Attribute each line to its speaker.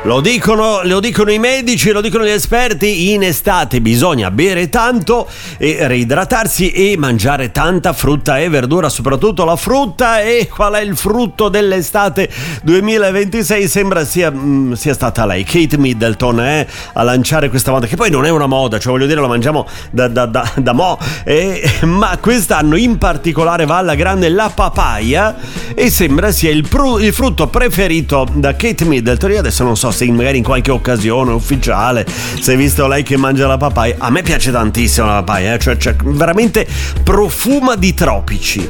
Speaker 1: Lo dicono i medici, lo dicono gli esperti, in estate bisogna bere tanto e reidratarsi e mangiare tanta frutta e verdura, soprattutto la frutta. E qual è il frutto dell'estate 2026? Sembra sia stata lei, Kate Middleton, a lanciare questa moda, che poi non è una moda, cioè voglio dire, la mangiamo da mo', ma quest'anno in particolare va alla grande la papaya e sembra sia il frutto preferito da Kate Middleton. Io adesso non so se magari in qualche occasione ufficiale, se hai visto lei che mangia la papaya. A me piace tantissimo la papaya, cioè veramente profuma di tropici.